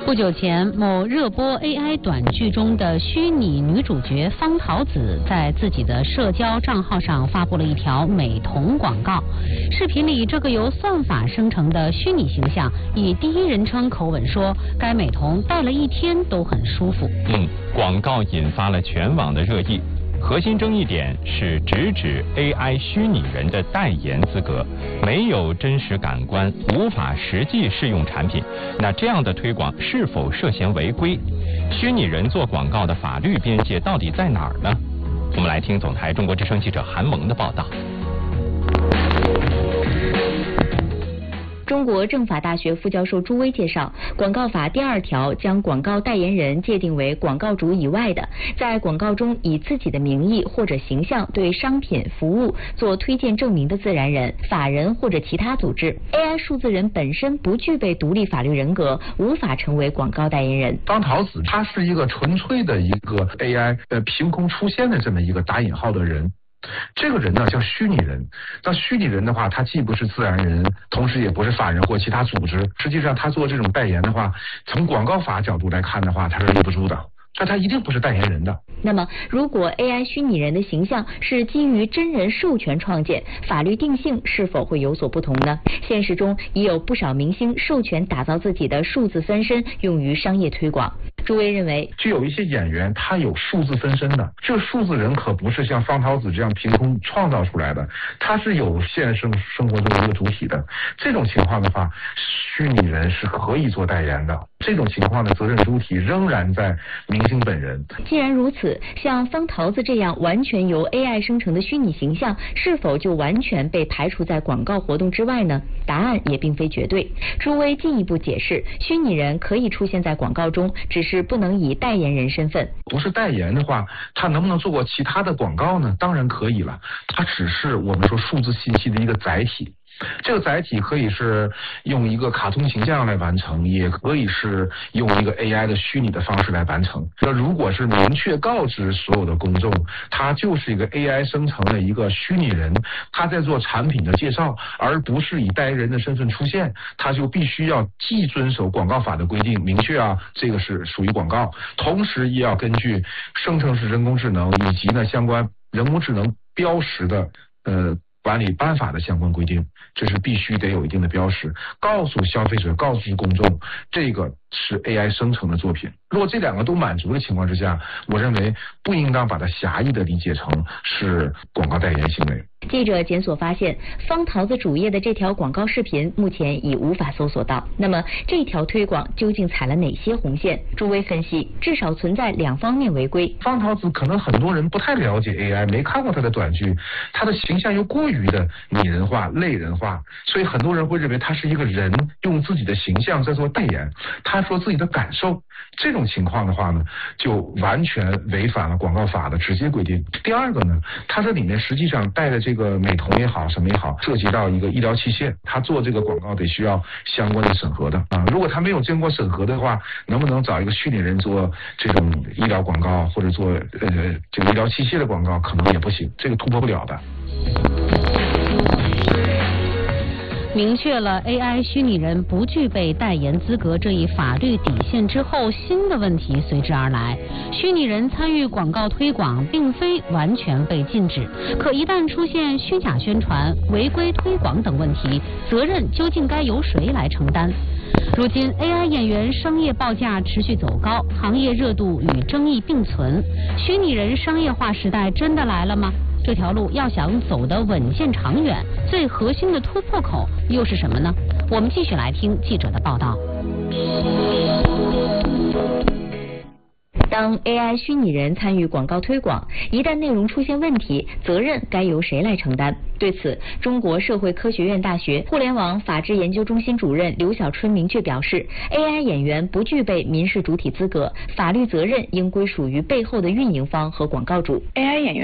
不久前，某热播 AI 短剧中的虚拟女主角方桃子在自己的社交账号上发布了一条美瞳广告。视频里，这个由算法生成的虚拟形象以第一人称口吻说，该美瞳戴了1天都很舒服。 广告引发了全网的热议。核心争议点是直指 AI 虚拟人的代言资格，没有真实感官，无法实际试用产品。那这样的推广是否涉嫌违规？虚拟人做广告的法律边界到底在哪儿呢？我们来听总台中国之声记者韩萌的报道。 中国政法大学副教授朱威介绍，广告法第2条将广告代言人界定为广告主以外的，在广告中以自己的名义或者形象对商品、服务做推荐证明的自然人、法人或者其他组织。AI 数字人本身不具备独立法律人格，无法成为广告代言人。 方桃子他是一个纯粹的一个 AI 凭空出现的这么一个打引号的人。这个人呢叫虚拟人，那虚拟人的话，他既不是自然人，同时也不是法人或其他组织。实际上，他做这种代言的话，从广告法角度来看的话，他是立不住的。那他一定不是代言人的。 那么，如果 AI 虚拟人的形象是基于真人授权创建，法律定性是否会有所不同呢？现实中已有不少明星授权打造自己的数字分身，用于商业推广。朱威认为， 就有一些演员他有数字分身的，这个数字人可不是像方桃子这样凭空创造出来的，他是有现实生活中的一个主体的。这种情况的话，虚拟人是可以做代言的。这种情况的责任主体仍然在明星本人。 既然如此，像方桃子这样完全由 AI 生成的虚拟形象，是否就完全被排除在广告活动之外呢？答案也并非绝对。朱威进一步解释，虚拟人可以出现在广告中，只是不能以代言人身份。 不是代言的话，他能不能做过其他的广告呢？当然可以了，它只是我们说数字信息的一个载体。这个载体可以是用一个卡通形象来完成，也可以是用一个 AI 的虚拟的方式来完成。那如果是明确告知所有的公众，它就是一个 AI 生成的一个虚拟人，他在做产品的介绍，而不是以代言人的身份出现，他就必须要既遵守广告法的规定，明确这个是属于广告，同时也要根据生成式人工智能以及呢相关人工智能标识的管理办法的相关规定，这是必须得有一定的标识，告诉消费者，告诉公众，这个是 AI 生成的作品。如果这2个都满足的情况之下，我认为不应当把它狭义的理解成是广告代言行为。 记者检索发现，方桃子主页的这条广告视频目前已无法搜索到。那么这条推广究竟踩了哪些红线？朱威分析，至少存在2方面违规。 方桃子可能很多人不太了解 AI， 没看过他的短剧，他的形象又过于的拟人化、类人化，所以很多人会认为他是一个人用自己的形象在做代言，他说自己的感受。这种情况的话呢，就完全违反了广告法的直接规定。第二个呢，他这里面实际上带的这个美瞳也好，什么也好，涉及到一个医疗器械，他做这个广告得需要相关的审核的如果他没有经过审核的话，能不能找一个虚拟人做这种医疗广告，或者做这个医疗器械的广告，可能也不行，这个突破不了的。 明确了 AI 虚拟人不具备代言资格这一法律底线之后，新的问题随之而来。虚拟人参与广告推广并非完全被禁止，可一旦出现虚假宣传、违规推广等问题，责任究竟该由谁来承担？如今 AI 演员商业报价持续走高，行业热度与争议并存，虚拟人商业化时代真的来了吗？这条路要想走得稳健长远，最核心的突破口又是什么呢？我们继续来听记者的报道。 当 AI 虚拟人参与广告推广，一旦内容出现问题，责任该由谁来承担？对此，中国社会科学院大学互联网法治研究中心主任刘小春明确表示 ，AI 演员不具备民事主体资格，法律责任应归属于背后的运营方和广告主。 AI 演员